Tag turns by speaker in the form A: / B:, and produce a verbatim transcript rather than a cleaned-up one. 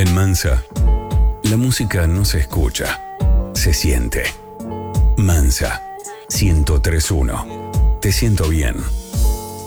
A: En Mansa, la música no se escucha, se siente. Mansa, ciento tres punto uno. Te siento bien.